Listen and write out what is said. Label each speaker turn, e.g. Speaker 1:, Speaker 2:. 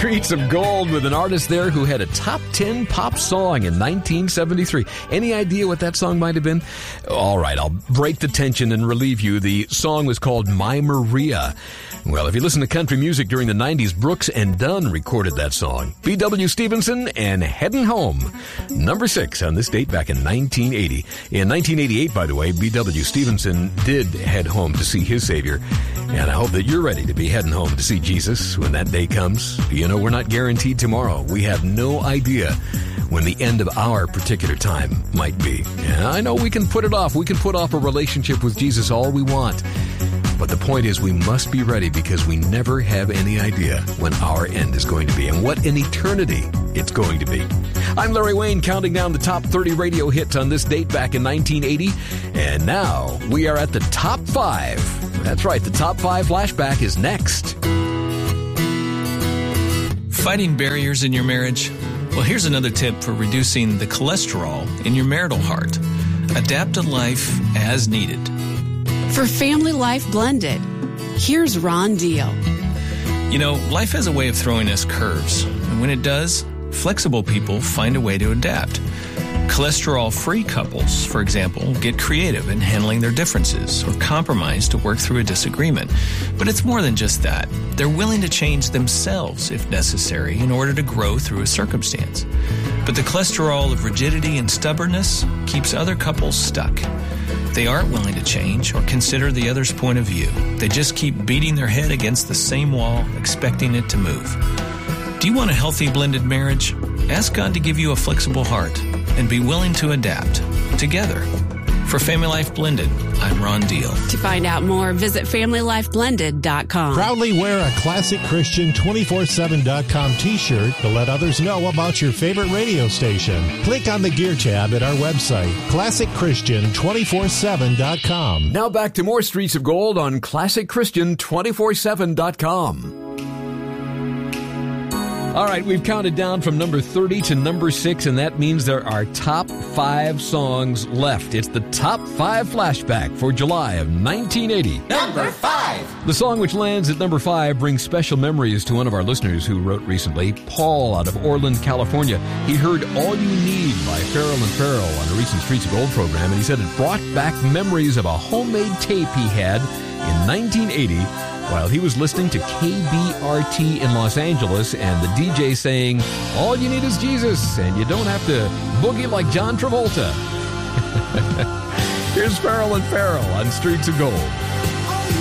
Speaker 1: Streets of Gold with an artist there who had a top 10 pop song in 1973. Any idea what that song might have been? All right, I'll break the tension and relieve you. The song was called My Maria. Well, if you listen to country music during the 90s, Brooks and Dunn recorded that song. B.W. Stevenson and Headin' Home. Number 6 on this date back in 1980. In 1988, by the way, B.W. Stevenson did head home to see his Savior. And I hope that you're ready to be heading home to see Jesus when that day comes. You know, we're not guaranteed tomorrow. We have no idea when the end of our particular time might be. And I know we can put it off. We can put off a relationship with Jesus all we want. But the point is we must be ready because we never have any idea when our end is going to be and what an eternity it's going to be. I'm Larry Wayne, counting down the top 30 radio hits on this date back in 1980. And now we are at the top 5. That's right, the top 5 flashback is next.
Speaker 2: Fighting barriers in your marriage? Well, here's another tip for reducing the cholesterol in your marital heart. Adapt to life as needed.
Speaker 3: For Family Life Blended, here's Ron Deal.
Speaker 2: You know, life has a way of throwing us curves. And when it does, flexible people find a way to adapt. Cholesterol-free couples, for example, get creative in handling their differences or compromise to work through a disagreement. But it's more than just that. They're willing to change themselves if necessary in order to grow through a circumstance. But the cholesterol of rigidity and stubbornness keeps other couples stuck. They aren't willing to change or consider the other's point of view. They just keep beating their head against the same wall, expecting it to move. Do you want a healthy blended marriage? Ask God to give you a flexible heart and be willing to adapt together. For Family Life Blended, I'm Ron Deal.
Speaker 3: To find out more, visit FamilyLifeBlended.com.
Speaker 4: Proudly wear a Classic Christian 247.com t-shirt to let others know about your favorite radio station. Click on the Gear tab at our website, ClassicChristian247.com.
Speaker 1: Now back to more Streets of Gold on ClassicChristian247.com. All right, we've counted down from number 30 to number 6, and that means there are top 5 songs left. It's the top 5 flashback for July of 1980.
Speaker 5: Number 5.
Speaker 1: The song which lands at number 5 brings special memories to one of our listeners who wrote recently, Paul out of Orland, California. He heard All You Need by Farrell and Farrell on a recent Streets of Gold program, and he said it brought back memories of a homemade tape he had in 1980 while he was listening to KBRT in Los Angeles and the DJ saying, all you need is Jesus, and you don't have to boogie like John Travolta. Here's Farrell and Farrell on Streets of Gold.